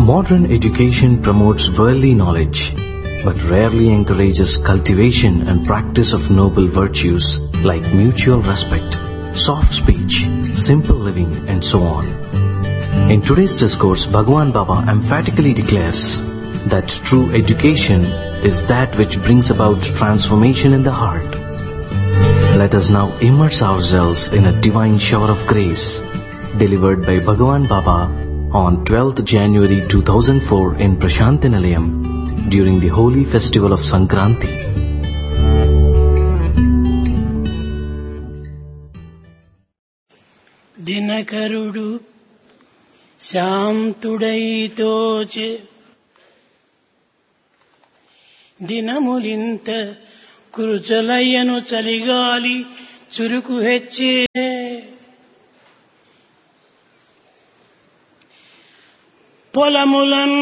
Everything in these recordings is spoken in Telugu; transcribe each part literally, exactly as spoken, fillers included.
Modern education promotes worldly knowledge, but rarely encourages cultivation and practice of noble virtues like mutual respect, soft speech, simple living, and so on. In today's discourse, Bhagwan Baba emphatically declares that true education is that which brings about transformation in the heart. Let us now immerse ourselves in a divine shower of grace delivered by Bhagwan Baba on twelfth January two thousand four in Prashanti Nilayam during the holy festival of Sankranti. దినకరుడు శాంతుడైతోచే దినములింత కురుచలయ్యను చలిగాలి చురుకు హెచ్చే పొలములన్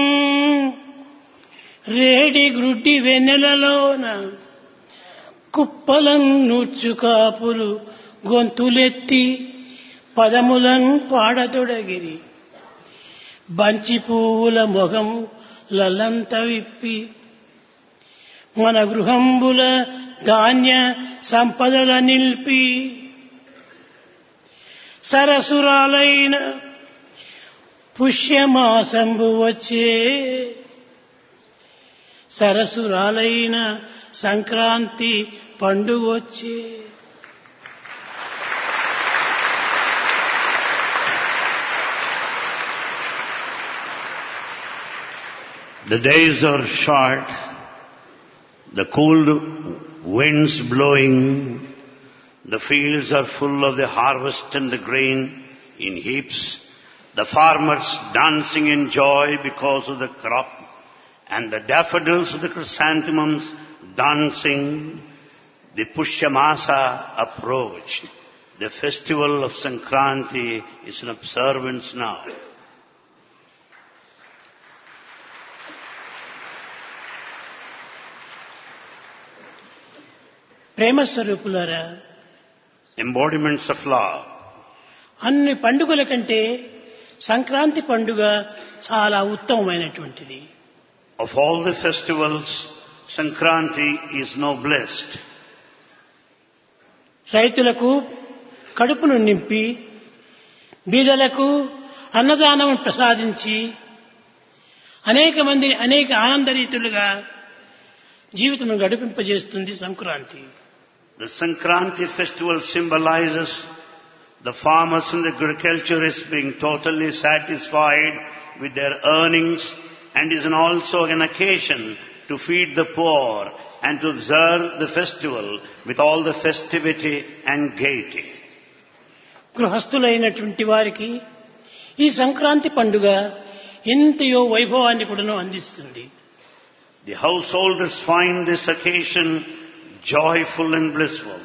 రేడి గ్రుడ్డి వెన్నెలలోన కుప్పలన్ నూర్చు కాపులు గొంతులెత్తి పదములన్ పాడతొడగిరి బంచి పువ్వుల మొగం లలంత విప్పి మన గృహంబుల ధాన్య సంపదల నిల్పి సరసురాలైన పుష్యమాసంబు వచ్చే సరసురాలైన సంక్రాంతి పండుగ వచ్చే The days are short, the cold winds blowing, the fields are full of the harvest and the grain in heaps, the farmers dancing in joy because of the crop, and the daffodils of the chrysanthemums dancing. The Pushyamasa approached. The festival of Sankranti is in observance now. ప్రేమ స్వరూపులారా, Embodiments of love. అన్ని పండుగల కంటే సంక్రాంతి పండుగ చాలా ఉత్తమమైనటువంటిది. Of all the festivals, Sankranti is noblest. రైతులకు కడుపును నింపి బీదలకు అన్నదానం ప్రసాదించి అనేక మంది అనేక ఆనందరీతులుగా జీవితం గడిపింపజేస్తుంది Sankranti. The Sankranti festival symbolizes the farmers and the agriculturists being totally satisfied with their earnings and is an also an occasion to feed the poor and to observe the festival with all the festivity and gaiety. గృహస్థులైనటువంటి వారికి ఈ సంక్రాంతి పండుగ ఎంతయో వైభవాన్ని కూడాను అందిస్తుంది. The householders find this occasion joyful and blissful.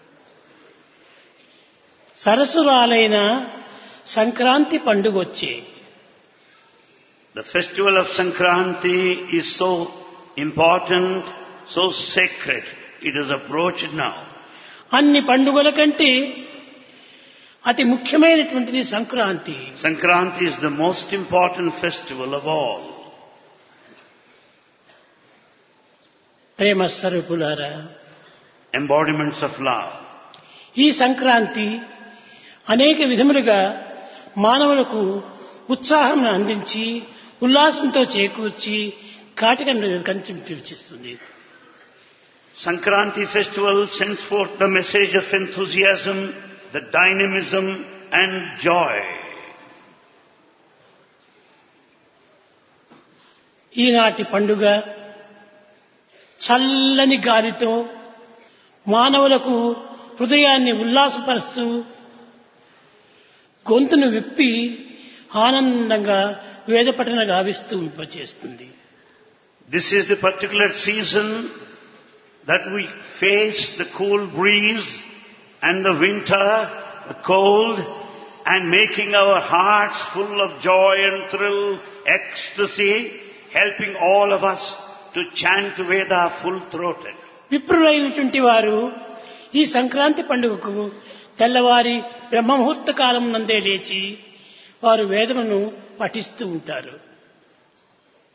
సరసురాలైన Sankranti పండుగ వచ్చే The festival of Sankranti is so important, so sacred. It is approached now. అన్ని పండుగల కంటే అతి ముఖ్యమైనటువంటిది Sankranti. Sankranti is the most important festival of all. ప్రేమ స్వరూపులారా, Embodiments of love. ఈ సంక్రాంతి అనేక విధములుగా మానవులకు ఉత్సాహం అందించి ఉల్లాసంతో చేకూర్చి కాటికను కనిపిస్తుంది. Sankranti festival sends forth the message of enthusiasm, the dynamism and joy. ఈనాటి పండుగ చల్లని గాలితో మానవులకు హృదయాన్ని ఉల్లాసపరుస్తూ గొంతును విప్పి ఆనందంగా వేదపఠన గావిస్తూ చేస్తుంది. This is the particular season that we face the cool breeze and the winter, the cold, and making our hearts full of joy and thrill, ecstasy, helping all of us to chant Veda full-throated. విప్రులైనటువంటి వారు ఈ సంక్రాంతి పండుగకు తెల్లవారి బ్రహ్మముహూర్త కాలం నందే లేచి వారు వేదమును పఠిస్తూ ఉంటారు.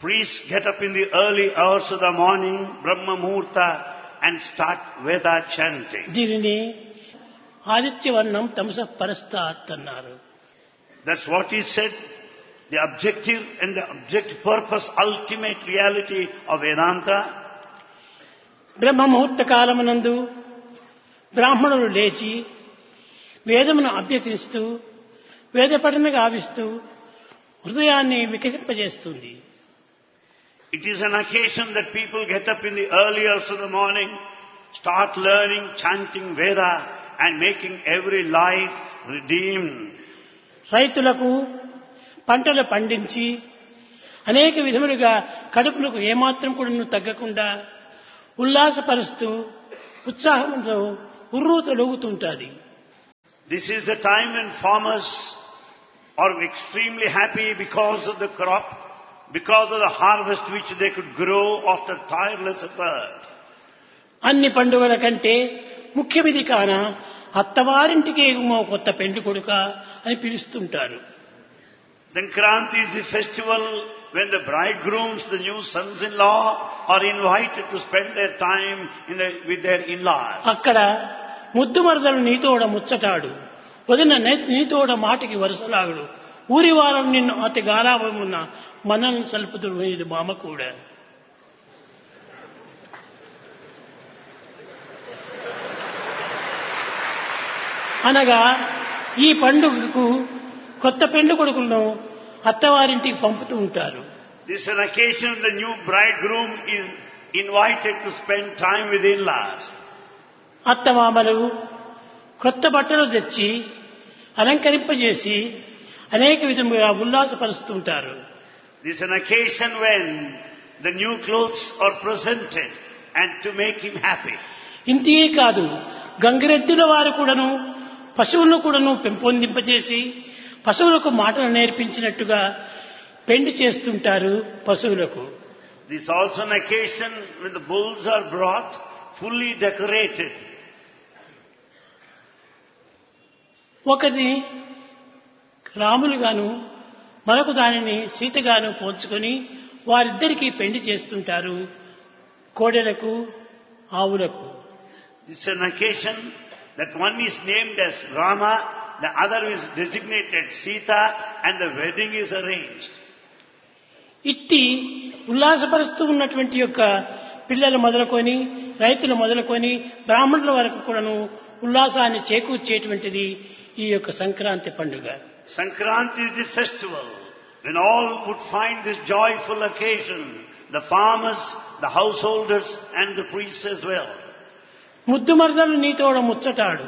priests get up in the early hours of the morning, Brahma Muhurta, and start Veda chanting. దీనిని ఆదిత్యవర్ణం తమస పరస్తాత్ అన్నారు. That's what he said. The objective and the objective purpose, ultimate reality of Vedanta. బ్రహ్మ ముహూర్త కాలమునందు బ్రాహ్మణులు లేచి వేదమును అభ్యసిస్తూ వేద పఠన గావిస్తూ హృదయాన్ని వికసింపజేస్తుంది. It is an occasion that people get up in the early hours of the morning, start learning, chanting Veda and making every life redeemed. రైతులకు పంటలు పండించి అనేక విధములుగా కడుపులకు ఏమాత్రం కూడా తగ్గకుండా ఉల్లాసపరుస్తూ ఉత్సాహంతో ఉర్రూతలూగుతుంటాది. This is the time when farmers are extremely happy because of the crop, because of the harvest which they could grow after tireless effort. అన్ని పండుగల కంటే ముఖ్యమిది కాన అత్తవారింటికి ఏమో కొత్త పెండ్లి కొడుక అని పిలుస్తుంటారు. Sankranti is the festival when the bridegrooms, the new sons-in-law, are invited to spend their time in the, with their in-laws. అక్కడ ముద్దు మరదలు నీతోడ ముచ్చటాడు, వదిన నీతోడ మాటికి వరుసలాగుడు, ఊరి వారం నిన్ను అతి గారాభమున్న మనల్ని సల్పుతుడు ఇది మామ కూడా. అనగా ఈ పండుగకు కొత్త పెండ్లి కొడుకులను అత్తవారింటికి పంపుతూ ఉంటారు. This is an occasion the new bridegroom is invited to spend time with in-laws. అత్తమామలు కొత్త బట్టలు తెచ్చి అలంకరింపజేసి అనేక విధముగా ఉల్లాసపరుస్తుంటారు. This is an occasion when the new clothes are presented and to make him happy. ఇంతే కాదు, గంగిరెద్దుల వారు కూడాను పశువులను కూడాను పెంపొందింపజేసి పశువులకు మాటలు నేర్పించినట్టుగా పెండి చేస్తుంటారు పశువులకు. This is also an occasion when the bulls are brought fully decorated. ఒకటి రాములుగాను మరొక దానిని సీతగాను పోల్చుకొని వారిద్దరికీ పెండి చేస్తుంటారు కోడెలకు ఆవులకు. This is an occasion that one is named as Rama, the other is designated Sita, and the wedding is arranged. ఇట్టి ఉల్లాసపరుస్తూ ఉన్నటువంటి యొక్క పిల్లలు మొదలుకొని రైతులు మొదలుకొని బ్రాహ్మణుల వరకు కూడాను ఉల్లాసాన్ని చేకూర్చేటువంటిది ఈ యొక్క సంక్రాంతి పండుగ. Sankranti is the festival when all would find this joyful occasion, the farmers, the householders, and the priests as well. ముద్దు మరదలు నీతోడ ముచ్చటాడు.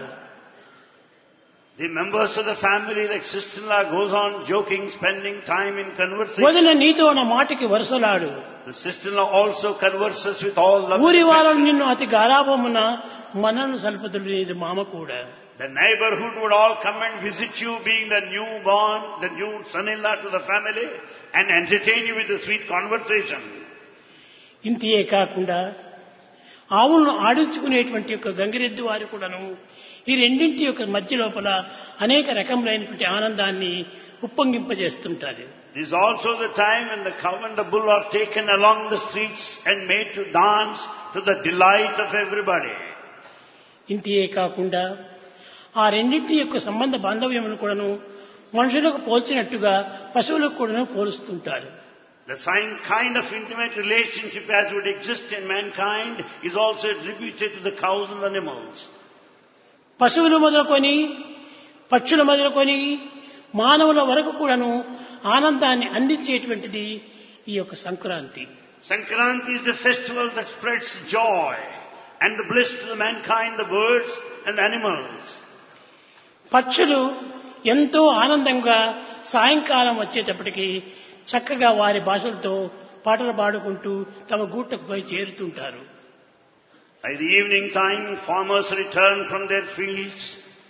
The members of the family, like sister-in-law, goes on joking, spending time in conversation. వదిన నీతోడ మాటికి వరుసలాడు. The sister-in-law also converses with all love. ఊరి వారం నిన్ను అతి గారాభమున మనను సల్పుతుడు ఇది మామ కూడా. The neighborhood would all come and visit you, being the newborn, the new son-in-law to the family, and entertain you with a sweet conversation. ఇంతే కాకుండా ఆవులను ఆడించుకునేటువంటి యొక్క గంగిరెద్దు వారు కూడాను ఈ రెండింటి యొక్క మధ్య లోపల అనేక రకములైనటువంటి ఆనందాన్ని ఉప్పొంగింపజేస్తుంటారు. This is also the time when the cow and the bull are taken along the streets and made to dance to the delight of everybody. ఇంతే కాకుండా ఆ రెండింటి యొక్క సంబంధ బాంధవ్యమును కూడాను మనుషులకు పోల్చినట్టుగా పశువులకు కూడాను పోలుస్తుంటారు. The same kind of intimate relationship as would exist in mankind is also attributed to the cows and the animals. పశువులు మొదలుకొని పక్షులు మొదలుకొని మానవుల వరకు కూడాను ఆనందాన్ని అందించేటువంటిది ఈ యొక్క Sankranti. Sankranti is the festival that spreads joy and the bliss to the mankind, the birds and the animals. పక్షులు ఎంతో ఆనందంగా సాయంకాలం వచ్చేటప్పటికి చక్కగా వారి భాషలతో పాటలు పాడుకుంటూ తమ గూటకు పోయి చేరుతుంటారు. By the evening time, farmers return from their fields,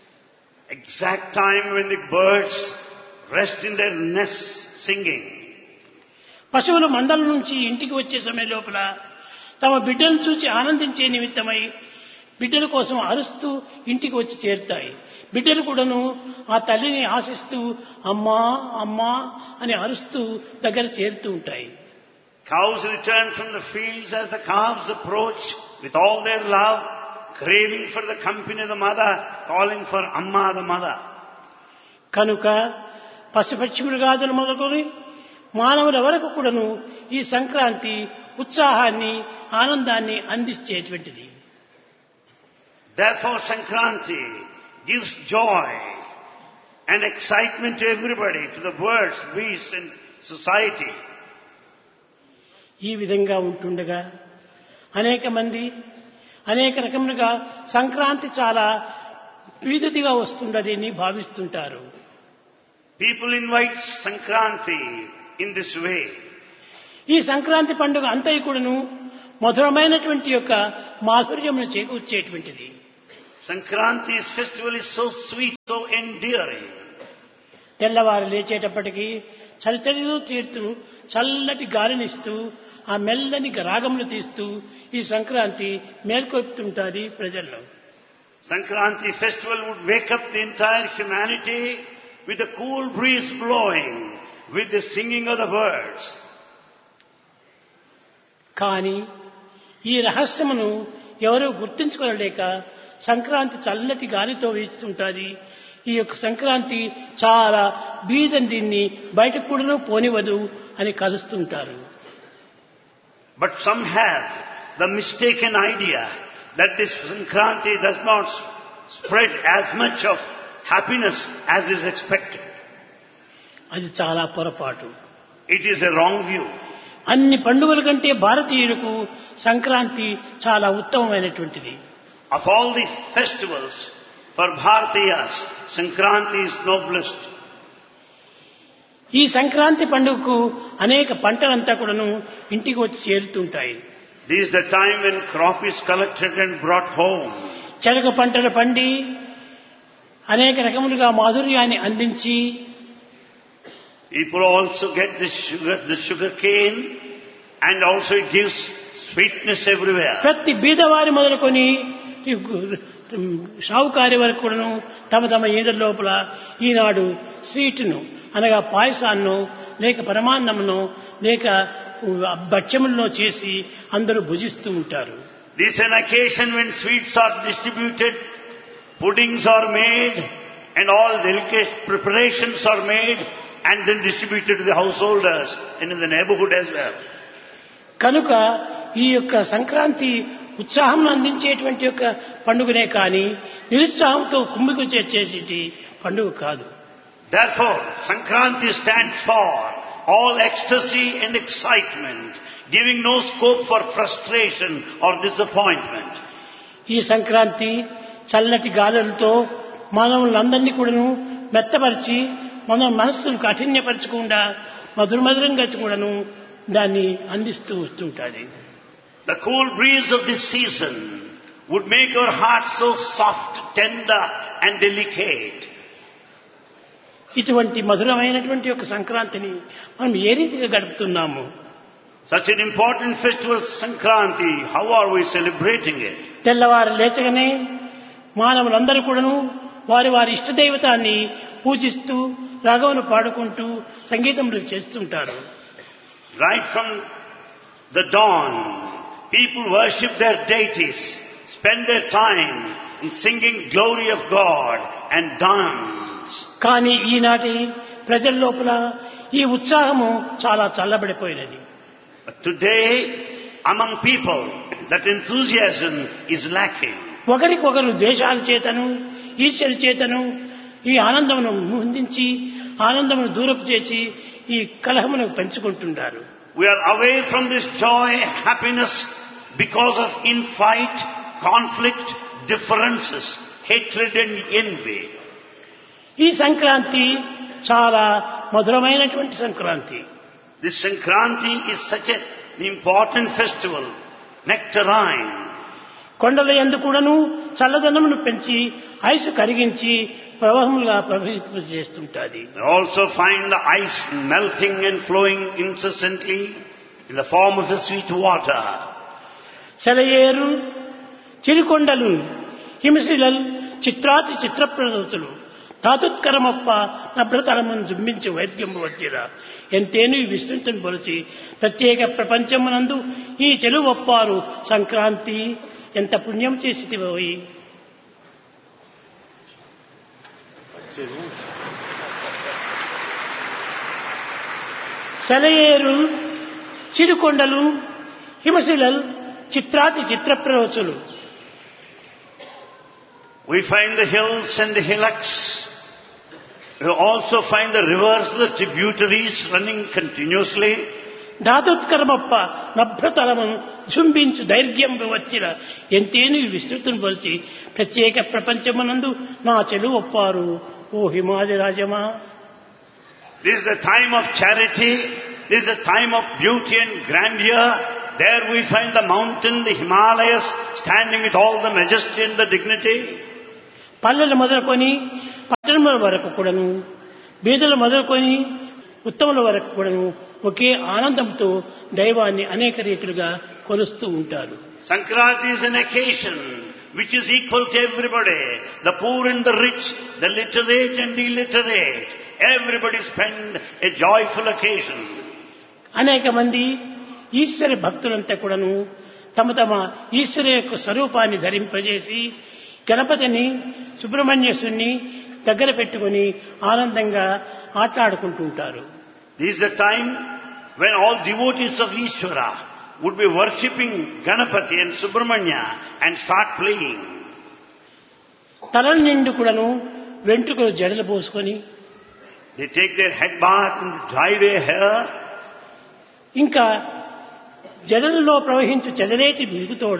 exact time when the birds rest in their nests singing. పశువులు మందల నుంచి ఇంటికి వచ్చే సమయం లోపల తమ బిడ్డలను చూసి ఆనందించే నిమిత్తమై బిడ్డల కోసం అరుస్తూ ఇంటికి వచ్చి చేరుతాయి. బిడ్డలు కూడాను ఆ తల్లిని ఆశిస్తూ అమ్మా అమ్మా అని అరుస్తూ దగ్గర చేరుతూ ఉంటాయి. Cows return from the fields as the calves approach with all their love, craving for the company of the mother, calling for Amma the mother. కనుక పశుపక్షి మృగాదులు మొదలుకొని మానవుల వరకు కూడాను ఈ సంక్రాంతి ఉత్సాహాన్ని ఆనందాన్ని అందించేటువంటిది. Therefore Sankranti gives joy and excitement to everybody, to the birds, beasts and society. ఈ విధంగా ఉంటుండగా అనేక మంది అనేక రకములుగా సంక్రాంతి చాలా పీదతిగా వస్తుందని భావిస్తుంటారు. People invite Sankranti in this way. ఈ సంక్రాంతి పండుగ అంతయు కూడాను మధురమైనటువంటి యొక్క మాధుర్యమును చేకూర్చేటువంటిది. Sankranti's festival is so sweet, so endearing. తెల్లవారు లేచేటప్పటికీ చలిచలిలో తీరుతూ చల్లటి గాలినిస్తూ ఆ మెల్లని రాగములు తీస్తూ ఈ సంక్రాంతి మేల్కొల్పుతుంటాది ప్రజల్లో. Sankranti festival would wake up the entire humanity with a cool breeze blowing, with the singing of the birds. కానీ ఈ రహస్యమును ఎవరూ గుర్తించుకోలేక సంక్రాంతి చల్లటి గాలితో వీస్తుంటాది. ఈ యొక్క సంక్రాంతి చాలా బీదని దీన్ని బయటకు కూడా పోనివ్వదు అని కలుస్తుంటారు. But some have the mistaken idea that this Sankranti does not spread as much of happiness as is expected. అది చాలా పొరపాటు. It is a wrong view. అన్ని పండుగల కంటే భారతీయులకు సంక్రాంతి చాలా ఉత్తమమైనటువంటిది. Of all the festivals for Bharatiyas, Sankranti is noblest. ఈ సంక్రాంతి పండుగకు అనేక పంటలంతా కూడాను ఇంటికి వచ్చి చేరుతుంటాయి. This is the time when crop is collected and brought home. చెరకు పంటలు పండి అనేక రకములుగా మాధుర్యాన్ని అందించి people also get the sugar, the sugar cane, and also it gives sweetness everywhere. ప్రతి బీదవారి మొదలుకొని షావుకారి వరకు కూడాను తమ తమ ఏళ్ళ లోపల ఈనాడు స్వీట్ను అనగా పాయసాన్నో లేక పరమాన్నమునో లేక భక్ష్యములను చేసి అందరూ భుజిస్తూ ఉంటారు. This is an occasion when sweets are distributed, puddings are made, and all delicate preparations are made and then distributed to the householders and in the neighborhood as well. కనుక ఈ యొక్క సంక్రాంతి ఉత్సాహం అందించేటువంటి యొక్క పండుగనే కానీ నిరుత్సాహంతో కుమ్మికు చేర్చేటువంటి పండుగ కాదు. Therefore, Sankranti stands for all ecstasy and excitement, giving no scope for frustration or disappointment. ఈ సంక్రాంతి చల్లటి గాలులతో మానవులందరినీ కూడాను మెత్తపరిచి మన మనస్సును కాఠిన్యపరచకుండా మధుర మధురంగా కూడాను దాన్ని అందిస్తూ వస్తుంటుంది. The cool breeze of this season would make our hearts so soft, tender and delicate. ఇటువంటి మధురమైనటువంటి ఒక సంక్రాంతిని మనం ఏ రీతిగా గడుపుతున్నాము? Such an important festival, Sankranti, how are we celebrating it? తెల్లవారు లేచగానే మానవులందరూ కూడాను వారి వారి ఇష్టదైవతాన్ని పూజిస్తూ రాగమును పాడుకుంటూ సంగీతములు చేస్తుంటారు. Right from the dawn, people worship their deities, spend their time in singing glory of God and dance. కానీ ఈనాటి ప్రజల లోపల ఈ ఉత్సాహము చాలా చల్లబడిపోయినది. But today, among people, that enthusiasm is lacking. ఒకరికొకరు ద్వేషాల చేతను ఈర్ష్యల చేతను ఈ ఆనందమును ముందించి ఆనందమును దూరపు చేసి ఈ కలహమును పెంచుకుంటున్నారు. We are away from this joy, happiness because of infight, conflict, differences, hatred and envy. ఈ సంక్రాంతి చాలా మధురమైనటువంటి Sankranti. This Sankranti is such an important festival, nectarine. కొండల యందు కూడాను చల్లదనమును పెంచి ఐసు కరిగించి ప్రవాహములుగా ప్రవహింపజేస్తుంటాది. We also find the ice melting and flowing incessantly in the form of a sweet water. సెలయేరు చిరుకొండలు హిమశిలలు చిత్రాతి చిత్రప్రదతులు ధాతుత్కరమప్ప నభ్రతరమును జుంబించి వైద్యము వచ్చిరా ఎంతేను విస్తృతిని పొలిచి ప్రత్యేక ప్రపంచమునందు ఈ చెలువప్పారు సంక్రాంతి ఎంత పుణ్యం చేసితివోయి. సెలయేరు, చిరుకొండలు, హిమశిలలు, చిత్రాతి చిత్ర ప్రవచులు. We find the hills and the hillocks. We also find the rivers, the tributaries running continuously. ధాతుత్కరమప్ప నభ్రతరమును జుంబించు దైర్ఘ్యం వచ్చిన ఎంతేను విస్తృతిని పొలిచి ప్రత్యేక ప్రపంచమునందు నా చెలువప్పారు ఓ హిమాది rajma. This is the time of charity. This is a time of beauty and grandeur. There we find the mountain, the Himalayas, standing with all the majesty and the dignity. పల్లెలు మొదలుకొని పట్టణముల వరకు కూడాను, బీదలు మొదలుకొని ఉత్తముల వరకు కూడాను ఒకే ఆనందంతో దైవాన్ని అనేక రీతులుగా కొలుస్తూ ఉంటారు. Sankranti is an occasion which is equal to everybody. The poor and the rich, the literate and the illiterate. Everybody spend a joyful occasion. అనేక మంది ఈశ్వర భక్తులంతా కూడాను తమ తమ ఈశ్వరు యొక్క స్వరూపాన్ని ధరింపజేసి గణపతిని సుబ్రహ్మణ్యేశ్వరుని దగ్గర పెట్టుకుని ఆనందంగా ఆటలాడుకుంటూ ఉంటారు. This is the time when all devotees of Ishvara would be worshipping Ganapati and Subramanya and start playing. తల నిండు కూడాను వెంట్రుకలు జడలు పోసుకొని They take their head bath and dry their hair. ఇంకా జడలలో ప్రవహించు చెదరేటి మిగుతోడ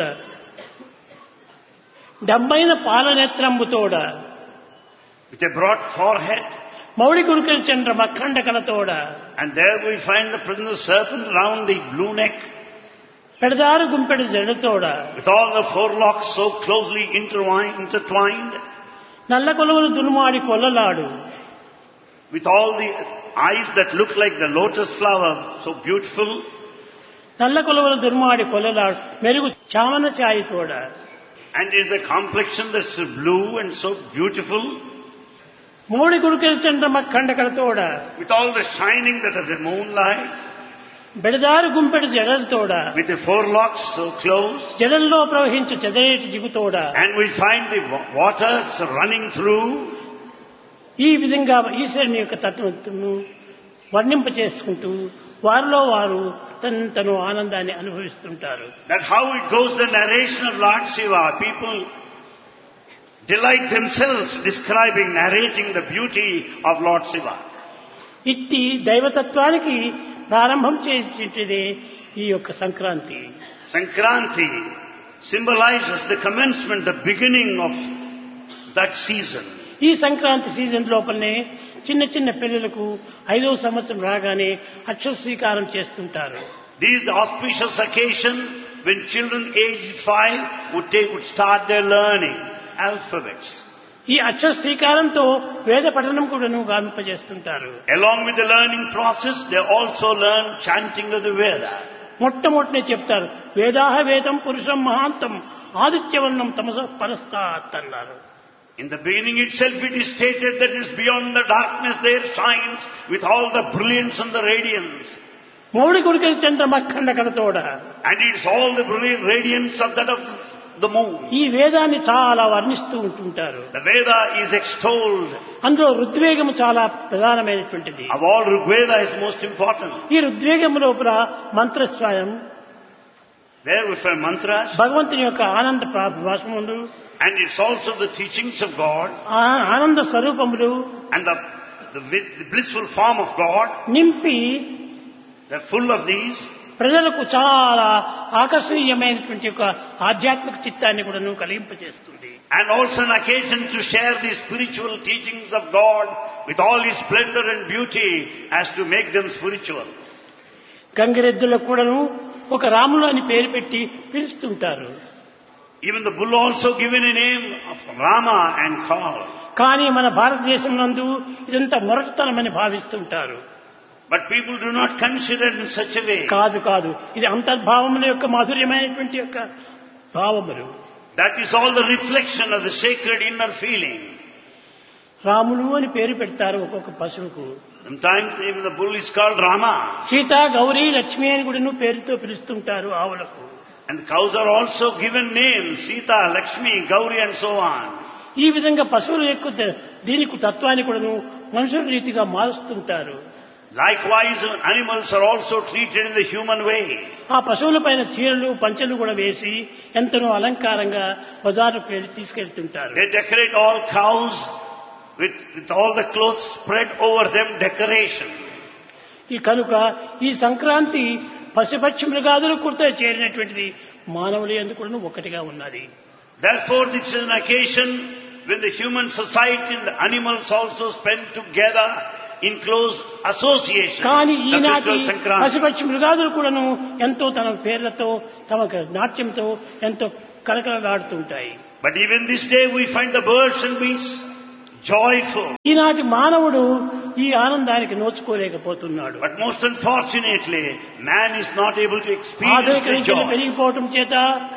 డబ్బైన పాలనేత్రంబుతోడ With a broad forehead. మౌడి కురుకల Chandra మఖండ కలతోడ. And there we find the presence of serpent round the blue neck. పెడదారు గుంపెడు జడతోడ. With all the forelocks so closely intertwined, intertwined. నల్ల కొలువులు దునుమాడి కొల్లలాడు. With all the eyes that look like the lotus flower, so beautiful. నల్ల కొలువులు దునుమాడి కొల్లలాడు మెరుగు చామన ఛాయితోడ. And is the complexion that's blue and so beautiful. మౌడి కురుకల Chandra మఖండ కలతోడ. With all the shining that of the moonlight. బెడదారు గుంపెడు జడలతోడ. With the forelocks so close. జడల్లో ప్రవహించు చెదరేటి జిగుతోడ. And we find the waters running through. ఈ విధంగా ఈశ్వరుని యొక్క తత్వము వర్ణింప చేసుకుంటూ వారిలో వారు తను తను ఆనందాన్ని అనుభవిస్తుంటారు. That how it goes, the narration of Lord Shiva. People delight themselves describing, narrating the beauty of Lord Shiva. ఇట్టి దైవతత్వానికి ప్రారంభం చేసేటిదే ఈ యొక్క Sankranti. Sankranti symbolizes the commencement, the beginning of that season. ఈ సంక్రాంతి సీజన్ లోపలనే చిన్న చిన్న పిల్లలకు ఐదవ సంవత్సరం రాగానే అక్షర స్వీకారం చేస్తుంటారు. This is the auspicious occasion when children aged five would take, would start their learning alphabets. ఈ అక్షర స్వీకారంతో వేద పఠనం కూడాను గావింపజేస్తుంటారు. Along with the learning process, they also learn chanting of the Veda. మొట్టమొదటినే చెప్తారు వేదాహ వేదం పురుషం మహాంతం ఆదిత్యవర్ణం తమస పరస్తాత్ అన్నారు. In the beginning itself it is stated that it is beyond the darkness there shines with all the brilliance and the radiance. మౌడి కురుకల Chandra మఖండ కలతోడ. And it's all the brilliant radiance of that of the moon. ఈ వేదాన్ని చాలా వర్ణిస్తూ ఉంటుంటారు. The Veda is extolled. అందులో ఋగ్వేదము చాలా ప్రధానమైనటువంటిది. Of all, Rigveda is most important. ఈ ఋగ్వేదము లోపల మంత్రస్వయం There we find mantras. భగవంతుని యొక్క ఆనంద భాషములు. And it's also the teachings of God. ఆనంద స్వరూపములు. And the, the, the blissful form of God. నింపి They're full of these. ప్రజలకు చాలా ఆకర్షణీయమైనటువంటి ఒక ఆధ్యాత్మిక చిత్తాన్ని కూడా కలిగింపజేస్తుంది. And also an occasion to share the spiritual teachings of God with all His splendor and beauty as to make them spiritual. గంగిరెద్దులకు కూడాను ఒక రాములు అని పేరు పెట్టి పిలుస్తుంటారు. Even the bull also given a name of Rama and called. కానీ మన భారతదేశం నందు ఇదంతా మొరటుతనమని భావిస్తుంటారు. But people do not consider in such a way. కాదు కాదు ఇది అంతర్భావముల యొక్క మాధుర్యమైనటువంటి యొక్క భావములు. That is all the reflection of the sacred inner feeling. Ramulu అని పేరు పెడతారు ఒక్కొక్క పశువుకు. Sometimes even the bull is called Rama. Sita, Gauri, Lakshmi అని కూడా పేరుతో పిలుస్తుంటారు ఆవులకు. And cows are also given names, Sita, Lakshmi, Gauri and so on. ఈ విధంగా పశువుల యొక్క దీనికి తత్వాన్ని కూడాను మనుషుల రీతిగా మారుస్తుంటారు. Likewise, animals are also treated in the human way. ఆ పశువుల పైన చీరలు పంచలు కూడా వేసి ఎంతనో అలంకారంగా బజారుకు వెళ్ళి తీసుకెళ్తుంటారు. They decorate all cows with, with all the clothes spread over them, decoration. ఈ కనుక ఈ సంక్రాంతి పశుపక్షి మృగాదులకు కూడా చేరినటువంటిది మానవులు ఎందుకు కూడా ఒకటిగా ఉన్నది. Therefore, this is an occasion when the human society and the animals also spend together in close association. కానీ The ఈనాటి festival Sankranti. పశుపక్షి మృగాదులు కూడాను ఎంతో తమ పేర్లతో తమ నాట్యంతో ఎంతో కలకలలాడుతుంటాయి. But even this day we find the birds and beasts joyful. ఈనాటి మానవుడు ఈ ఆనందానికి నోచుకోలేకపోతున్నాడు. But most unfortunately, man is not able to experience ఆధునిక the విద్యలు joy. పెరిగిపోవటం చేత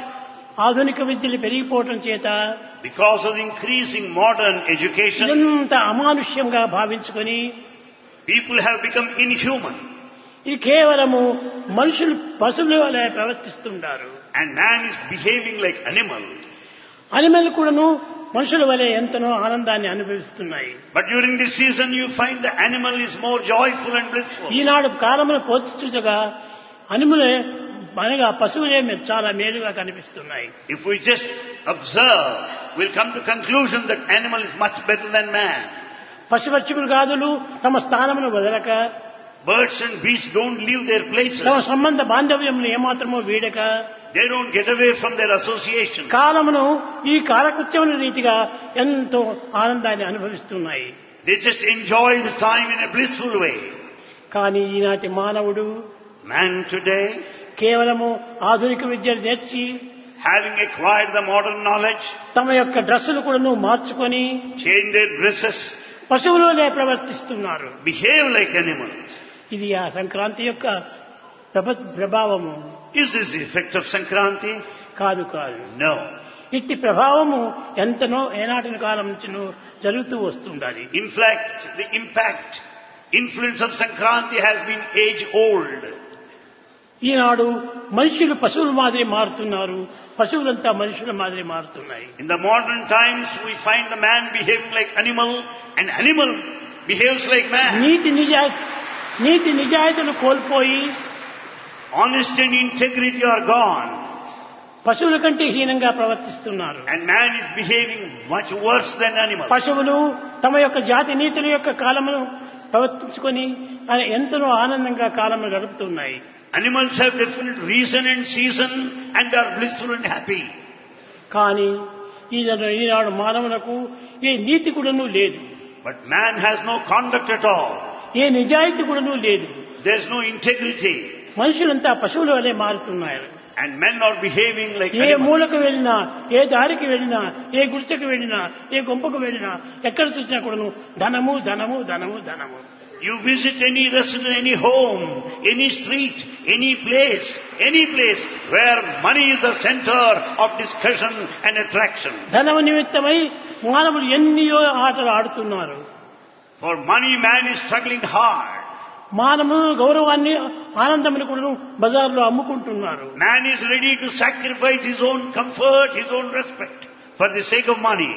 ఆధునిక విద్యలు పెరిగిపోవటం చేత Because of the increasing modern education, ఇదంతా అమానుష్యంగా భావించుకొని people have become inhuman. ఈ కేవలము మనుషులు పశువుల వలె ప్రవర్తిస్తుంటారు. And man is behaving like animal. Animal కూడాను మనుషుల వలె ఎంతనో ఆనందాన్ని అనుభవిస్తున్నాయి. But during this season you find the animal is more joyful and blissful. ఈనాడు కాలమును పోల్చుగా అనిమలే అనగా పశువులే చాలా మేలుగా కనిపిస్తున్నాయి. If we just observe, we'll come to conclusion that animal is much better than man. పశుపక్షి మృగాదులు తమ స్థానమును వదలక, Birds and beasts don't leave their places. తమ సంబంధ బాంధవ్యమును ఏమాత్రమో వీడక, They don't get away from their association. కాలమును ఈ కాలకృత్యముల రీతిగా ఎంతో ఆనందాన్ని అనుభవిస్తున్నాయి. They just enjoy the time in a blissful way. కానీ ఈనాటి మానవుడు Man today, కేవలము ఆధునిక విద్యను నేర్చి having acquired the modern knowledge, తమ యొక్క డ్రెస్సులు కూడా మార్చుకొని change their dresses, పశువులనే ప్రవర్తిస్తున్నారు. behave like animals. ఇది ఆ సంక్రాంతి యొక్క ప్రభ- ప్రభావము. Is this the effect of Sankranti? కాదు కాదు No. ఇట్టి ప్రభావము ఎంతనో ఏనాటి కాలం నుంచి జరుగుతూ వస్తుండాలి. In fact, the impact, influence of Sankranti has been age old. ఈనాడు మనుషులు పశువుల మాదిరి మారుతున్నారు, పశువులంతా మనుషుల మాదిరి మారుతున్నాయి. In the modern times, we find the man behaving like animal and animal behaves like man. నీతి నిజా నీతి నిజాయితీలు కోల్పోయి Honesty and integrity are gone. పశువుల కంటే హీనంగా ప్రవర్తిస్తున్నారు. And man is behaving much worse than animal. పశువులు తమ యొక్క జాతి నీతుల యొక్క కాలమును ప్రవర్తించుకొని ఆయన ఎంతనో ఆనందంగా కాలమును గడుపుతున్నాయి. Animals have definite reason and season and they are blissful and happy. కానీ ఈనాడు ఈనాడు మానవులకు ఏ నీతి కూడాను లేదు, But man has no conduct at all. ఏ నిజాయితీ కూడాను లేదు. There is no integrity. మనుషులంతా పశువుల వలె మారుతున్నారు. And men are behaving like A animals. మూలకు వెళ్ళినా, ఏ దారికి వెళ్ళినా, ఏ గుడిసెకు వెళ్ళినా, ఏ గుంపకు వెళ్ళినా, ఎక్కడ చూసినా కూడాను ధనము ధనము ధనము ధనము. You visit any restaurant, any home, any street, any place, any place where money is the center of discussion and attraction. ధనము నిమిత్తమై మానవులు ఎన్నో ఆటలు ఆడుతున్నారు. For money, man is struggling hard. మానవులు గౌరవాన్ని ఆనందమును కూడా బజార్లో అమ్ముకుంటున్నారు. Man is ready to sacrifice his own comfort, his own respect for the sake of money.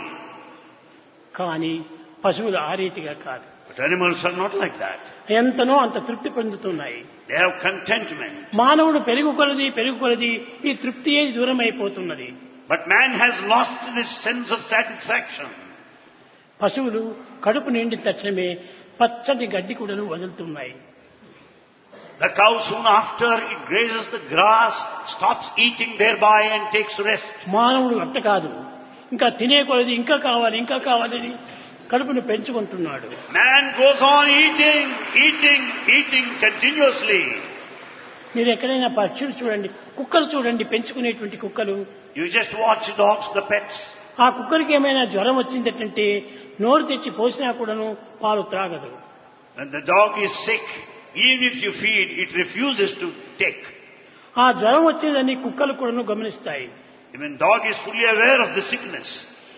కానీ పశువులు ఆ రీతిగా కాదు. But animals are not like that. ఎంతనో అంత తృప్తి పొందుతున్నాయి. They have contentment. మానవుడు పెరుగు కొలది పెరుగు కొలది ఈ తృప్తియే దూరం అయిపోతున్నది. But man has lost this sense of satisfaction. పశువులు కడుపు నిండిన తక్షణమే పచ్చని గడ్డి కూడా వదులుతున్నాయి. The cow soon after it grazes the grass, stops eating thereby and takes rest. మానవుడు అట్ట కాదు, ఇంకా తినే కొలది ఇంకా కావాలి ఇంకా కావాలని కడుపును పెంచుకుంటున్నాడు. Man goes on eating, eating, eating continuously. మీరు ఎక్కడైనా పక్షులు చూడండి, కుక్కలు చూడండి, పెంచుకునేటువంటి కుక్కలు. You just watch dogs, the pets. ఆ కుక్కరికి ఏమైనా జ్వరం వచ్చిందంటే నోరు తెచ్చి పోసినా కూడాను పాలు త్రాగదు. When the dog is sick, even if you feed, it refuses to take. ఆ జ్వరం వచ్చేదని కుక్కలు కూడాను గమనిస్తాయి. Even dog is fully aware of the sickness.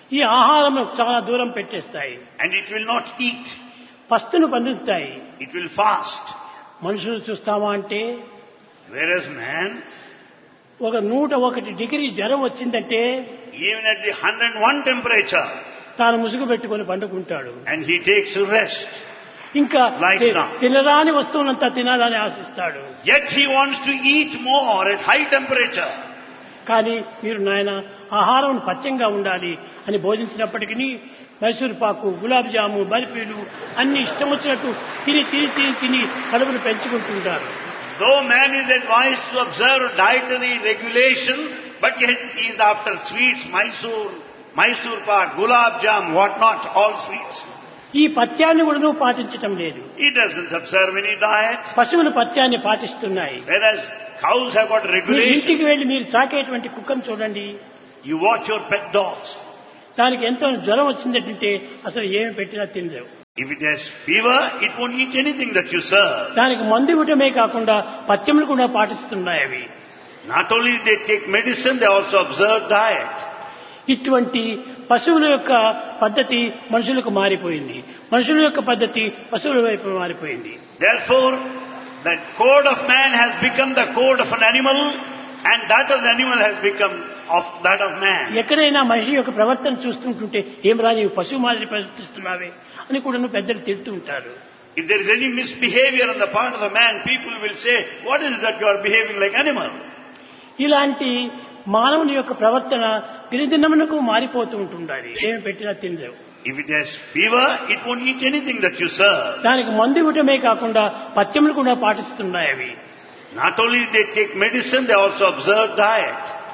ఈ ఆహారం చాలా దూరం పెట్టేస్తాయి. And it will not eat. పస్తును బంధిస్తాయి. It will fast. మనుషులు చూస్తామా అంటే Whereas man, ఒక నూట ఒకటి డిగ్రీ జ్వరం వచ్చిందంటే even at the one hundred one temperature, తాను ముసుగు పెట్టుకొని పండుకుంటాడు. and he takes rest. ఇంకా Lies down. తినరాని వస్తువులంతా తినాలని ఆశిస్తాడు. Yet he wants to eat more at high temperature. కానీ మీరు నాయన ఆహారం పథ్యంగా ఉండాలి అని బోధించినప్పటికీ మైసూర్ పాకు, గులాబ్ జాము, బర్ఫీలు అన్ని ఇష్టం వచ్చినట్టు తిని తిని తిని తిని కడుపును పెంచుకుంటుంటారు. Though man is advised to observe dietary regulation, but yet he is after sweets, Mysore, Mysore pak, gulab jam, what not, all sweets. ఈ పథ్యాన్ని కూడా పాటించటం లేదు. He doesn't observe any diet. పశువులు పథ్యాన్ని పాటిస్తున్నాయి. Whereas cows have got me regulation. ఇంటికి వెళ్లి మీరు సాకేటువంటి కుక్కను చూడండి. You watch your pet dogs. దానికి ఎంతో జ్వరం వచ్చిందంటే అసలు ఏమి పెట్టినా తినలేవు. If it has fever, it won't eat anything that you serve. దానికి మందు ఇవ్వటమే కాకుండా పథ్యములు కూడా పాటిస్తున్నాయి అవి. Not only they take medicine, they also observe diet. ఇటువంటి పశువుల యొక్క పద్ధతి మనుషులకు మారిపోయింది. మనుషుల యొక్క పద్ధతి పశువుల వైపు మారిపోయింది. Therefore, the code of man has become the code of an animal, and that of the animal has become of that of man. ఎక్కడైనా మనిషి యొక్క ప్రవర్తన చూస్తుంటుంటే ఏం రా నీవు పశువు మాదిరి ప్రవర్తిస్తున్నావే అని కూడా పెద్దలు తిడుతూ ఉంటారు. If there is any misbehavior on the part of the man, people will say, what is that you are behaving like animal? ఇలాంటి మానవుని యొక్క ప్రవర్తన దినదినమునకు మారిపోతూ ఉంటుండాలి. ఏమి పెట్టినా తినలేవు. If it has fever, it won't eat anything that you serve. దానికి మందు ఇవ్వటమే కాకుండా పథ్యములు కూడా పాటిస్తున్నాయి అవి. Not only they take medicine, they also observe diet.